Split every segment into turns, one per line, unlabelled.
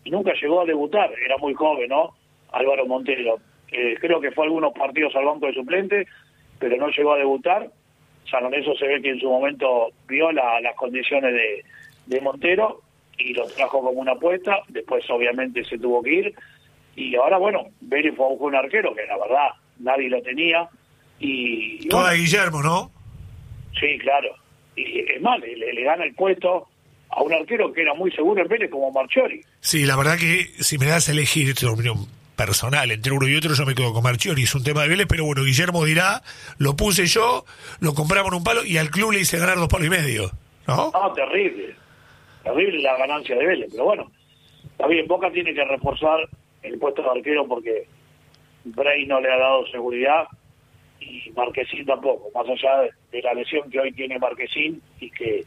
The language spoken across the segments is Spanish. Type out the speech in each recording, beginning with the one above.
y nunca llegó a debutar, era muy joven, ¿no? Álvaro Montero. Creo que fue algunos partidos al banco de suplente, pero no llegó a debutar. San Lorenzo se ve que en su momento vio las condiciones de Montero y lo trajo como una apuesta, después obviamente se tuvo que ir, y ahora bueno, Vélez fue a buscar un arquero que la verdad nadie lo tenía, y
toda
bueno,
Guillermo, ¿no?
Sí, claro, y es más, le gana el puesto a un arquero que era muy seguro en Vélez como Marchiori.
Sí, la verdad que si me das a elegir, esto es una opinión personal, entre uno y otro yo me quedo con Marchiori, es un tema de Vélez, pero bueno, Guillermo dirá, lo puse yo, lo compramos en un palo y al club le hice ganar 2,5 palos, ¿no?
Ah, terrible la ganancia de Vélez, pero bueno, está bien, Boca tiene que reforzar el puesto de arquero porque Bray no le ha dado seguridad y Marquesín tampoco, más allá de la lesión que hoy tiene Marquesín y que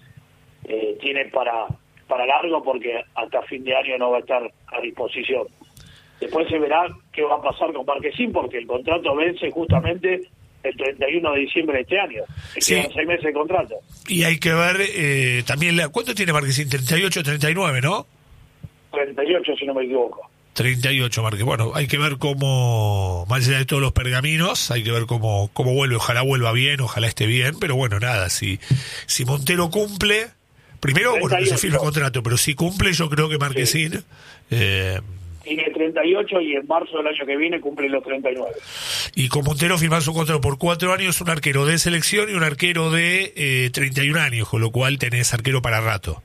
tiene para largo porque hasta fin de año no va a estar a disposición. Después se verá qué va a pasar con Marquesín porque el contrato vence justamente el 31 de diciembre de este año.
Sí.
Quedan 6 meses de contrato.
Y hay que ver también, ¿cuánto tiene Marquesín? 38, 39, ¿no?
38 si no me equivoco.
38, Marqués. Bueno, hay que ver cómo, más allá de todos los pergaminos, hay que ver cómo vuelve. Ojalá vuelva bien, ojalá esté bien, pero bueno, nada, si Montero cumple, primero,
38.
bueno, que se firme el contrato, pero si cumple, yo creo que Marquesín...
Tiene 38 y en marzo del año que viene cumple los 39.
Y con Montero firmás un contrato por 4 años, un arquero de selección y un arquero de 31 años, con lo cual tenés arquero para rato.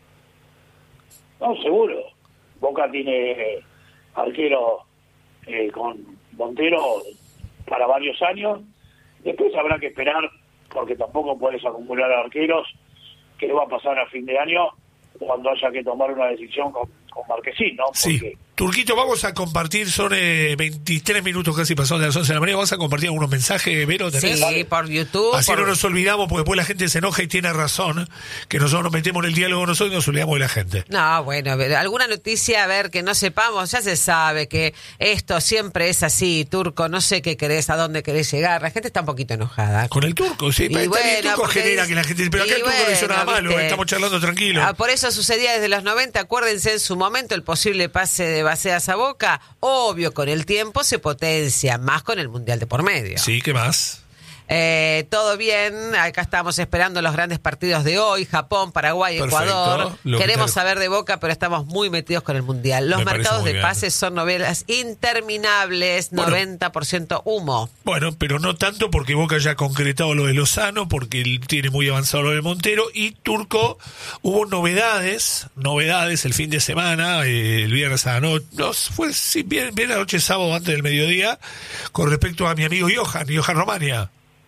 No, seguro. Boca tiene arquero con Montero para varios años. Después habrá que esperar, porque tampoco puedes acumular arqueros, que va a pasar a fin de año cuando haya que tomar una decisión con Marquesín, ¿no? Porque
sí. Turquito, vamos a compartir, son 23 minutos casi pasados de las 11 de la mañana, vamos a compartir algunos mensajes, Vero, ¿tenés?
Sí, por YouTube.
Así no nos olvidamos, porque después la gente se enoja y tiene razón, que nosotros nos metemos en el diálogo nosotros y nos olvidamos de la gente.
No, bueno, alguna noticia, a ver, que no sepamos, ya se sabe que esto siempre es así, Turco, no sé qué querés, a dónde querés llegar, la gente está un poquito enojada.
Con el Turco, sí,
Y bueno,
el Turco genera que la gente... Pero acá el Turco no hizo nada malo, estamos charlando tranquilo.
Por eso sucedía desde los 90, acuérdense en su momento el posible pase de Baceas a Boca, obvio, con el tiempo se potencia, más con el Mundial de por medio.
Sí, ¿qué más?
Todo bien, acá estamos esperando los grandes partidos de hoy, Japón, Paraguay,
Perfecto.
Ecuador. Queremos saber de Boca, pero estamos muy metidos con el Mundial. Los mercados de pases son novelas interminables, bueno, 90% humo.
Bueno, pero no tanto porque Boca ya ha concretado lo de Lozano, porque él tiene muy avanzado lo de Montero, y Turco, hubo novedades el fin de semana, el viernes a la noche, no, fue sí, bien la noche sábado antes del mediodía, con respecto a mi amigo Johan Romania.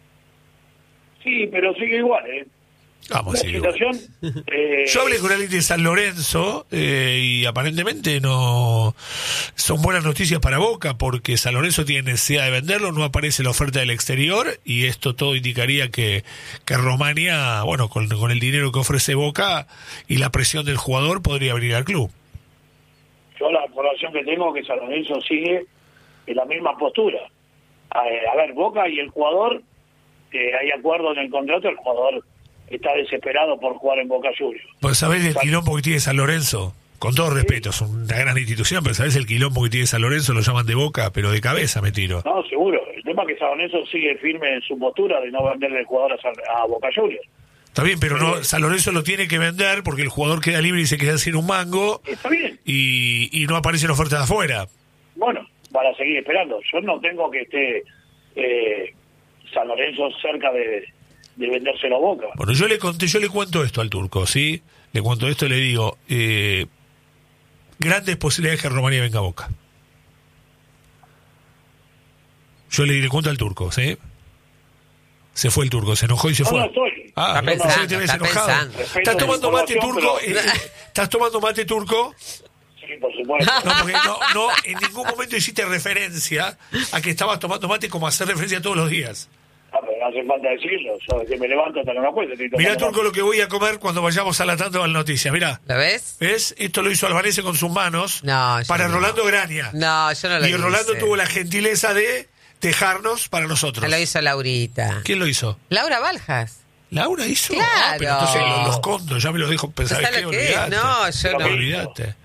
Sí, pero sigue igual,
Vamos,
la situación...
Yo hablé con alguien de San Lorenzo y aparentemente no son buenas noticias para Boca porque San Lorenzo tiene necesidad de venderlo, no aparece la oferta del exterior y esto todo indicaría que Romania, bueno, con el dinero que ofrece Boca y la presión del jugador podría venir al club.
Yo la información que tengo es que San Lorenzo sigue en la misma postura. A ver, Boca y el jugador... hay acuerdo en el contrato, el jugador está desesperado por jugar en Boca Juniors.
Pues sabés el quilombo que tiene San Lorenzo, con todo respeto, es una gran institución, pero sabés el quilombo que tiene San Lorenzo, lo llaman de Boca, pero de cabeza me tiro.
No, seguro, el tema es que San Lorenzo sigue firme en su postura de no venderle el jugador a Boca Juniors.
Está bien, pero no, San Lorenzo lo tiene que vender porque el jugador queda libre y se queda sin un mango.
Está bien.
Y no aparecen ofertas de afuera.
Bueno, para seguir esperando. Yo no tengo que esté San Lorenzo cerca de vendérselo a Boca.
Bueno, yo le cuento esto al Turco, ¿sí? Le cuento esto y le digo, grandes posibilidades que Romania venga a Boca. Yo le cuento al Turco, ¿sí? Se fue el Turco, se enojó y se fue.
No estoy.
Está pensando, está pensando.
¿Estás tomando mate, Turco? ¿Estás tomando mate, Turco?
Sí, por supuesto.
No, porque no, en ningún momento hiciste referencia a que estabas tomando mate como hacer referencia todos los días.
Pero no hace falta decirlo. Yo desde que me levanto hasta no me acuerdo.
Mirá, Turco, lo que voy a comer cuando vayamos a la tanda de la noticia. Mirá.
¿Lo ves?
¿Ves? Esto lo hizo Albanese con sus manos para
no.
Rolando Graña.
No, yo no lo hice.
Y Rolando tuvo la gentileza de dejarnos para nosotros.
Lo hizo Laurita.
¿Quién lo hizo?
Laura Baljas.
¿Laura hizo?
Claro.
Pero entonces los contos, ya me los dijo. ¿Sabés qué?
Olvidate. No, yo no.
Olvidate.